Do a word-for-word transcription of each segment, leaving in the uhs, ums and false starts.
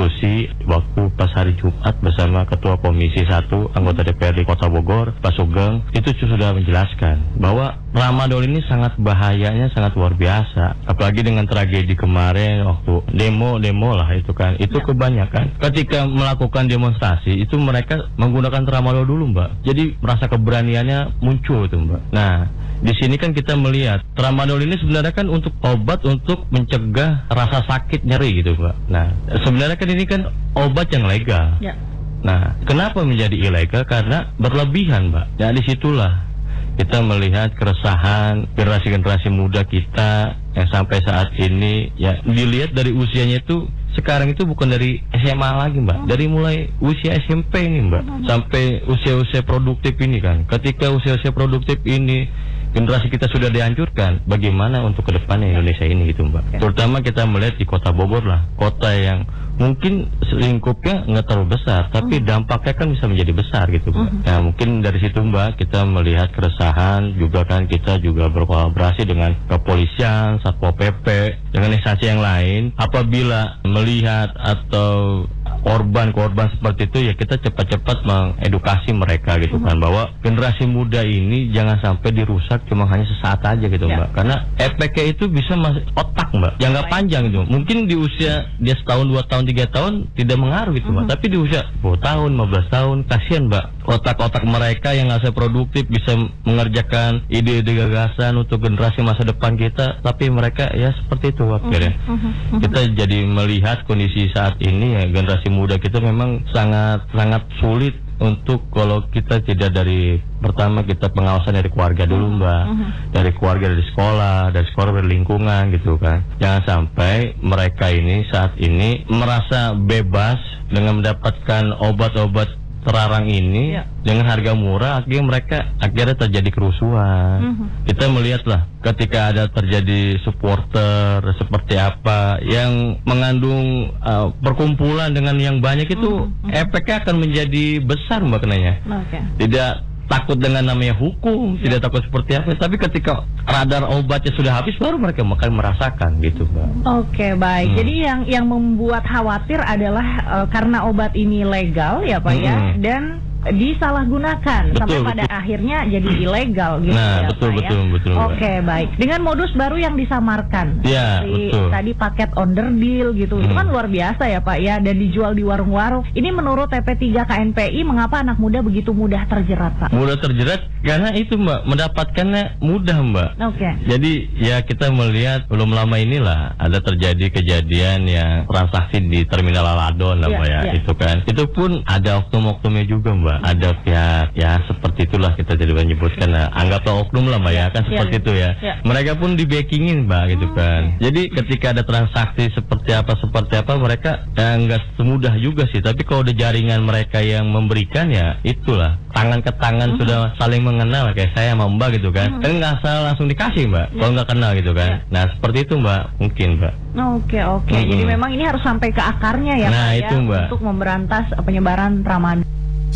diskusi waktu pas hari Jumat bersama Ketua Komisi satu anggota D P R D Kota Bogor, Pak Sugeng, itu sudah menjelaskan bahwa tramadol ini sangat bahayanya sangat luar biasa. Apalagi dengan tragedi kemarin waktu demo-demo lah itu kan, itu ya. Kebanyakan ketika melakukan demonstrasi itu mereka menggunakan tramadol dulu, Mbak. Jadi merasa keberaniannya muncul tuh, Mbak. Nah, di sini kan kita melihat tramadol ini sebenarnya kan untuk obat untuk mencegah rasa sakit nyeri gitu, Mbak. Nah, sebenarnya kan ini kan obat yang legal. Ya. Nah, kenapa menjadi ilegal? Karena berlebihan, Mbak. Ya, disitulah kita melihat keresahan generasi-generasi muda kita yang sampai saat ini ya dilihat dari usianya itu sekarang itu bukan dari S M A lagi, Mbak. Dari mulai usia S M P ini, Mbak, sampai usia-usia produktif ini kan. Ketika usia-usia produktif ini generasi kita sudah dihancurkan, bagaimana untuk kedepannya Indonesia ini gitu, Mbak. Terutama kita melihat di Kota Bogor lah, kota yang mungkin lingkupnya nggak terlalu besar, tapi dampaknya kan bisa menjadi besar gitu, Mbak. Nah, mungkin dari situ, Mbak, kita melihat keresahan juga kan, kita juga berkolaborasi dengan kepolisian, Satpol P P, dengan instansi yang lain. Apabila melihat atau korban-korban seperti itu ya kita cepat-cepat mengedukasi mereka gitu kan, bahwa generasi muda ini jangan sampai dirusak cuma hanya sesaat aja gitu, ya. Mbak, karena efeknya itu bisa masuk otak, Mbak, jangka panjang gitu. Mungkin di usia dia setahun, dua tahun, tiga tahun tidak mengaruh gitu, Mbak, tapi di usia sepuluh tahun, lima belas tahun kasihan, Mbak, otak-otak mereka yang nggak produktif bisa mengerjakan ide-ide gagasan untuk generasi masa depan kita, tapi mereka ya seperti itu akhirnya. Kita jadi melihat kondisi saat ini ya, generasi muda kita memang sangat sangat sulit untuk kalau kita tidak dari pertama kita pengawasan dari keluarga dulu, Mbak, uh-huh. dari keluarga, dari sekolah, dari sekolah, dari lingkungan gitu kan. Jangan sampai mereka ini saat ini merasa bebas dengan mendapatkan obat-obat terlarang ini ya. Dengan harga murah, akhirnya mereka akhirnya terjadi kerusuhan. Uh-huh. Kita melihatlah ketika ada terjadi supporter seperti apa yang mengandung uh, perkumpulan dengan yang banyak itu, uh-huh. efeknya akan menjadi besar, Mbak, kenanya. Okay. Tidak takut dengan namanya hukum, ya. Tidak takut seperti apa, tapi ketika radar obatnya sudah habis baru mereka akan merasakan gitu, Mbak. Oke, baik. Hmm. Jadi yang yang membuat khawatir adalah uh, karena obat ini legal ya, Pak, hmm. ya, dan disalahgunakan betul, sampai pada betul. akhirnya jadi ilegal gitu. Nah, ya, betul, Pak, betul, ya? betul. Oke, okay, baik. Dengan modus baru yang disamarkan. Ya, Dari, betul. Tadi paket onder deal gitu. Hmm. Itu kan luar biasa ya, Pak, ya, dan dijual di warung-warung. Ini menurut T P tiga K N P I mengapa anak muda begitu mudah terjerat, Pak? Mudah terjerat karena itu, Mbak, mendapatkannya mudah, Mbak. Oke. Okay. Jadi ya kita melihat belum lama inilah ada terjadi kejadian yang transaksi di terminal Aladon lah, yeah, Mbak, ya. Yeah. Itu kan. Itu pun ada oknum-oknumnya juga, Mbak. Ada pihak ya seperti itulah kita jadi menyebutkan, nah, anggaplah oknum lah, Mbak, ya kan, seperti ya, itu ya. ya. Mereka pun di-backingin, Mbak, gitu kan. Okay. Jadi ketika ada transaksi seperti apa seperti apa mereka ya nggak semudah juga sih. Tapi kalau ada jaringan mereka yang memberikan ya itulah tangan ke tangan uh-huh. sudah saling mengenal kayak saya sama Mbak gitu kan. Uh-huh. Kan nggak asal langsung dikasih, Mbak. Ya. Kalau nggak kenal gitu kan. Ya. Nah seperti itu, Mbak, mungkin, Mbak. Oke oke. Uh-huh. Jadi memang ini harus sampai ke akarnya ya, nah, Pak, itu, ya, Mbak, untuk memberantas penyebaran tramadol.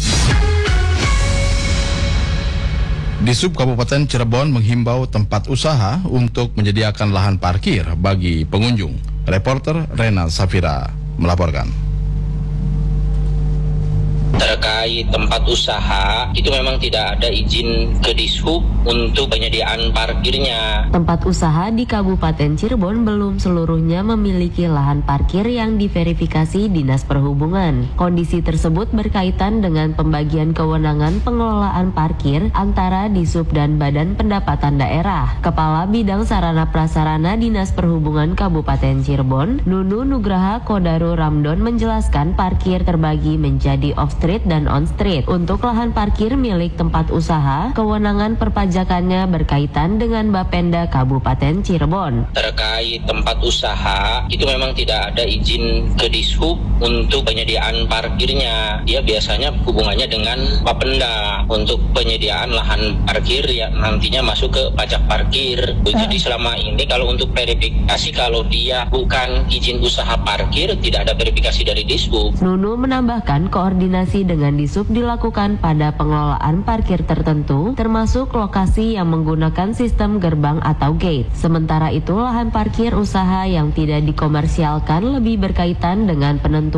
Disub Kabupaten Cirebon menghimbau tempat usaha untuk menyediakan lahan parkir bagi pengunjung. Reporter Rena Safira melaporkan. Terkait tempat usaha, itu memang tidak ada izin ke Dishub untuk penyediaan parkirnya. Tempat usaha di Kabupaten Cirebon belum seluruhnya memiliki lahan parkir yang diverifikasi Dinas Perhubungan. Kondisi tersebut berkaitan dengan pembagian kewenangan pengelolaan parkir antara Dishub dan Badan Pendapatan Daerah. Kepala Bidang Sarana Prasarana Dinas Perhubungan Kabupaten Cirebon, Nunu Nugraha Kodaru Ramdon, menjelaskan parkir terbagi menjadi off-street dan on-street. Untuk lahan parkir milik tempat usaha, kewenangan perpajakannya berkaitan dengan Bapenda Kabupaten Cirebon. Terkait tempat usaha, itu memang tidak ada izin ke Dishub untuk penyediaan parkirnya. Dia biasanya hubungannya dengan Bapenda untuk penyediaan lahan parkir ya nantinya masuk ke pajak parkir. Jadi selama ini kalau untuk verifikasi, kalau dia bukan izin usaha parkir, tidak ada verifikasi dari Dishub. Nunu menambahkan koordinasi dengan Dishub dilakukan pada pengelolaan parkir tertentu, termasuk lokasi yang menggunakan sistem gerbang atau gate. Sementara itu, lahan parkir usaha yang tidak dikomersialkan lebih berkaitan dengan penentuan